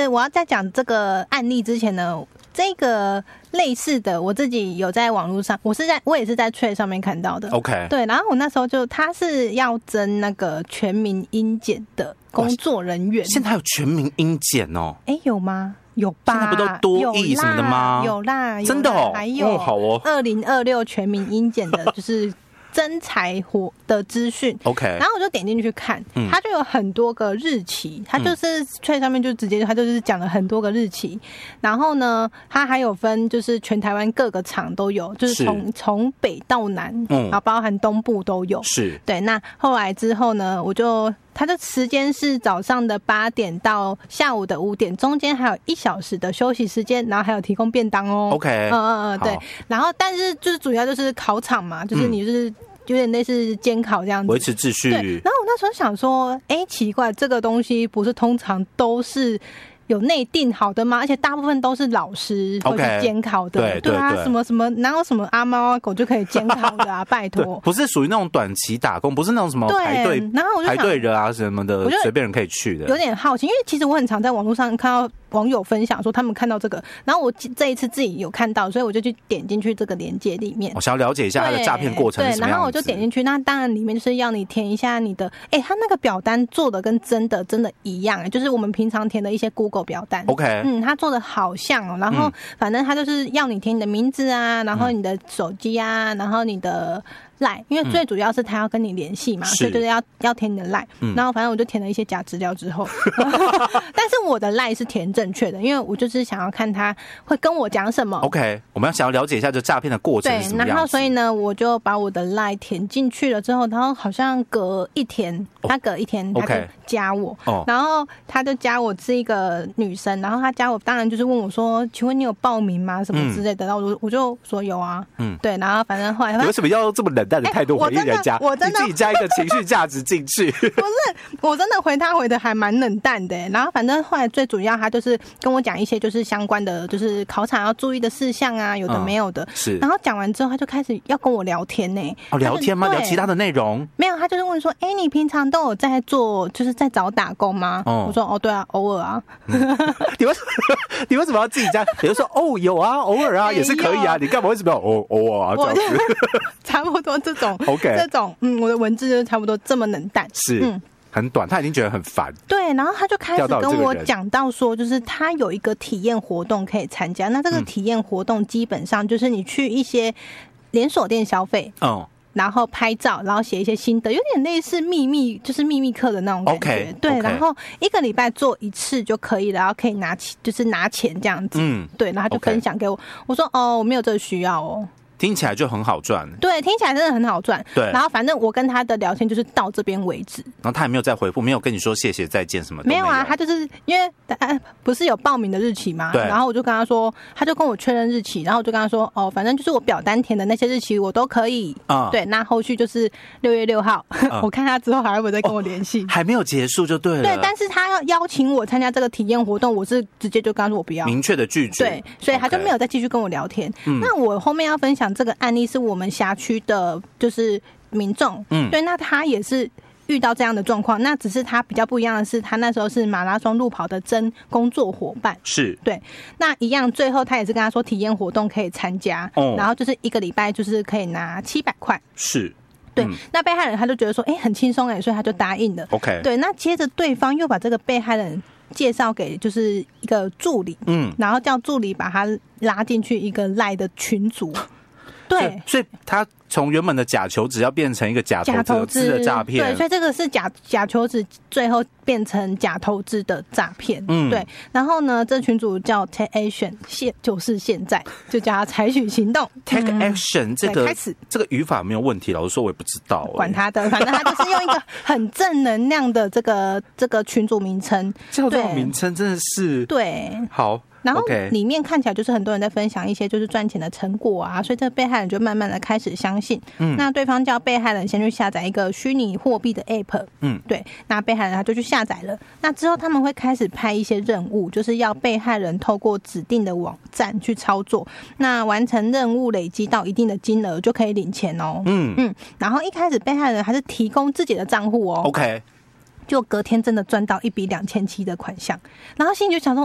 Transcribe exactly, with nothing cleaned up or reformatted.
实我要在讲这个案例之前呢，这个类似的我自己有在网络上，我是在我也是在 Trade 上面看到的。 OK， 对，然后我那时候就他是要征那个全民英检的工作人员。 现在还有全民英检哦？ 哎，有吗？有吧？ 现在不都多益什么的吗？ 有啦，有啦真的哦， 还有、 哦、好哦， 二零二六全民英检的就是征才活的资讯 ，OK， 然后我就点进去看，嗯、它就有很多个日期，它就是 Trade 上面就直接它就是讲了很多个日期，然后呢，它还有分就是全台湾各个厂都有，就是从从北到南，嗯，然后包含东部都有， 是， 对。那后来之后呢，我就。它的时间是早上的八点到下午的五点，中间还有一小时的休息时间，然后还有提供便当哦。 OK， 嗯嗯嗯，对。然后，但是就是主要就是考场嘛，就是你就是有点类似监考这样子， 维持秩序。 对。然后我那时候想说，哎，奇怪，这个东西不是通常都是。有内定好的吗？而且大部分都是老师会去监考的， okay, 对对啊， 对对， 什么什么哪有什么阿猫阿狗就可以监考的啊？拜托， 不是属于那种短期打工，不是那种什么排队， 然后我就排队的啊什么的，随便人可以去的。 有点好奇，因为其实我很常在网络上看到网友分享说他们看到这个，然后我这一次自己有看到，所以我就去点进去这个连结里面， 我想要了解一下它的诈骗过程是什么样子。 对，然后我就点进去，那当然里面就是要你填一下你的，哎，他那个表单做的跟真的真的一样，就是我们平常填的一些 Google 表单。 OK。 嗯，他做的好像哦，然后反正他就是要你填你的名字啊，然后你的手机啊，然后你的赖，因为最主要是他要跟你联系嘛，嗯、所以就是要要填你的赖、嗯。然后反正我就填了一些假资料之后，但是我的赖是填正确的，因为我就是想要看他会跟我讲什么。 OK， 我们要想要了解一下这诈骗的过程是什么样子。 对，然后所以呢，我就把我的赖填进去了之后，然后好像隔一天，他隔一天他就加我， okay. 然后他就加我是一个女生，然后他加我当然就是问我说，请问你有报名吗？什么之类的，然后我我就说有啊，嗯，对，然后反正后来你为什么要这么冷淡的态度回应人家？ 我真的， 你自己加一个情绪价值进去。 不是，我真的回他回的还蛮冷淡的。然后反正后来最主要他就是跟我讲一些就是相关的，就是考场要注意的事项啊，有的没有的。嗯、 是。 然后讲完之后，他就开始要跟我聊天呢。 哦，聊天吗？聊其他的内容？ 没有，他就是问说，哎、欸，你平常都有在做，就是在找打工吗？哦、我说，哦，对啊，偶尔啊。 嗯、你为什么你为什么要自己加？比如说，哦，有啊，偶尔啊，也是可以啊。你干嘛为什么要偶偶尔啊？这样子。 差不多这种 ，OK， 这种，嗯，我的文字就差不多这么冷淡， 是，嗯，很短，他已经觉得很烦。 对，然后他就开始跟我讲到说，就是他有一个体验活动可以参加，那这个体验活动基本上就是你去一些连锁店消费，嗯。然后拍照，然后写一些心得，有点类似秘密，就是秘密课的那种感觉。 Okay, 对， okay. 然后一个礼拜做一次就可以了，然后可以拿钱，就是拿钱这样子。嗯，对，然后他就分享给我， okay. 我说哦，我没有这个需要哦。 听起来就很好赚， 对，听起来真的很好赚。 对， 然后反正我跟他的聊天就是到这边为止。 然后他也没有再回复，没有跟你说谢谢再见什么都没有。 没有啊，他就是因为他不是有报名的日期嘛， 对。 然后我就跟他说，他就跟我确认日期，然后我就跟他说，哦，反正就是我表单填的那些日期我都可以。嗯，对，那后续就是六月六号，嗯、我看他之后还会不会再跟我联系、哦？ 还没有结束就对了。 对，但是他要邀请我参加这个体验活动，我是直接就跟他说我不要， 明确的拒绝。 对，所以他就没有再继续跟我聊天。Okay. 那我后面要分享这个案例是我们辖区的，就是民众，嗯，对，那他也是遇到这样的状况，那只是他比较不一样的是，他那时候是马拉松路跑的真工作伙伴， 是对，那一样，最后他也是跟他说体验活动可以参加，哦，然后就是一个礼拜就是可以拿七百块， 是。 对，嗯、那被害人他就觉得说，哎、欸，很轻松哎，所以他就答应了。 OK， 对，那接着对方又把这个被害人介绍给就是一个助理，嗯，然后叫助理把他拉进去一个赖的群组。对， 所以他从原本的假求职要变成一个假投资的诈骗， 对，所以这个是假假求职，最后变成假投资的诈骗，嗯，对。然后呢，这群组叫 Take Action， 现就是现在，就叫他采取行动。 Take Action、嗯、这个开始这个语法没有问题，老实说我也不知道、欸， 管他的，反正他就是用一个很正能量的这个这个群组名称， 叫这种名称真的是对好。 然后里面看起来就是很多人在分享一些就是赚钱的成果啊，所以这个被害人就慢慢的开始相信。嗯，那对方叫被害人先去下载一个虚拟货币的 app。嗯，对，那被害人他就去下载了。那之后他们会开始派一些任务，就是要被害人透过指定的网站去操作。那完成任务累积到一定的金额就可以领钱哦。嗯嗯，然后一开始被害人还是提供自己的账户哦。 OK。 就隔天真的赚到一笔两千七的款项，然后心里就想说。